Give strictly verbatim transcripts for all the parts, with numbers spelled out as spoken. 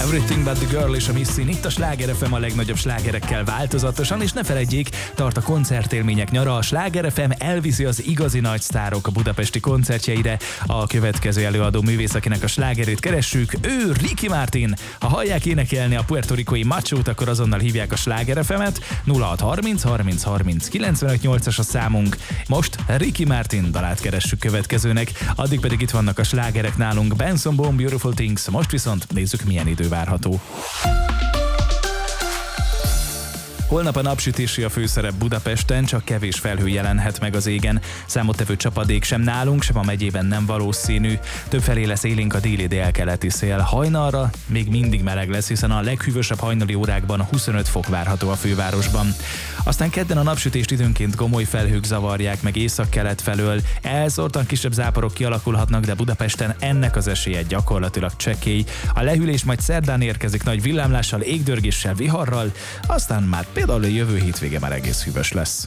Everything But The Girl és a Missing itt a Sláger ef em a legnagyobb slágerekkel változatosan, és ne feledjék, tart a koncertélmények nyara, a Sláger ef em elviszi az igazi nagy sztárok a budapesti koncertjeire. A következő előadó művész, akinek a slágerét keressük, ő Ricky Martin. Ha hallják énekelni a puertoricói Machót, akkor azonnal hívják a Sláger ef emet. nulla hat harminc harminc harminc kilencvenöt nyolcas a számunk. Most Ricky Martin dalát keressük következőnek, addig pedig itt vannak a slágerek nálunk. Benson Boone, Beautiful Things. Most viszont nézzük, milyen idő várható. Holnap a napsütési a főszerep Budapesten, csak kevés felhő jelenhet meg az égen. Számottevő csapadék sem nálunk, sem a megyében nem valószínű. Többfelé lesz élénk a déli délkeleti szél. Hajnalra még mindig meleg lesz, hiszen a leghűvösebb hajnali órákban huszonöt fok várható a fővárosban. Aztán kedden a napsütést időnként gomoly felhők zavarják meg északkelet felől. Elszórtan kisebb záporok kialakulhatnak, de Budapesten ennek az esélye gyakorlatilag csekély. A lehűlés majd szerdán érkezik nagy villámlással, égdörgéssel, viharral, aztán már például a jövő hétvége már egész hűvös lesz.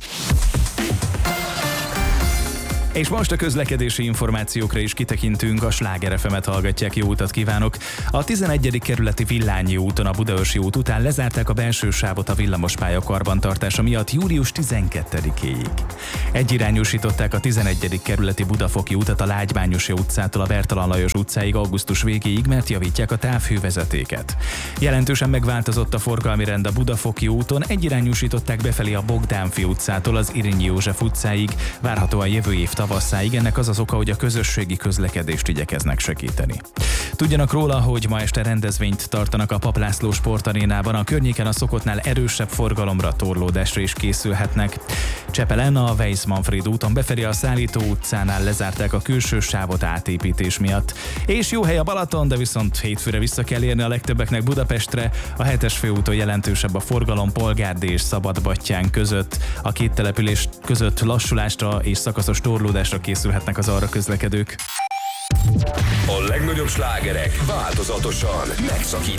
És most a közlekedési információkra is kitekintünk, a Sláger ef emet hallgatják, jó utat kívánok! A tizenegyedik kerületi Villányi úton a Budaörsi út után lezárták a belső sávot a villamospálya karbantartása miatt július tizenkettedikéig. Egyirányúsították a tizenegyedik kerületi Budafoki utat a Lágymányosi utcától a Bertalan Lajos utcáig augusztus végéig, mert javítják a távhővezetéket. Jelentősen megváltozott a forgalmi rend a Budafoki úton, egyirányúsították befelé a Bogdánfi utcától az Irényi József utcáig, várhatóan jövő év tavasszáig. Ennek az az oka, hogy a közösségi közlekedést igyekeznek segíteni. Tudjanak róla, hogy ma este rendezvényt tartanak a Papp László sportarénában, a környéken a szokottnál erősebb forgalomra, torlódásra is készülhetnek. Csepelen a Weiss-Manfréd úton befelé a Szállító utcánál lezárták a külső sávot átépítés miatt. És jó hely a Balaton, de viszont hétfőre vissza kell érni a legtöbbeknek Budapestre. A hetes főúton jelentősebb a forgalom Polgárdi és Szabadbattyán között. A két település között lassulásra és szakaszos torlódásra készülhetnek az arra közlekedők. A legnagyobb slágerek változatosan megszakít.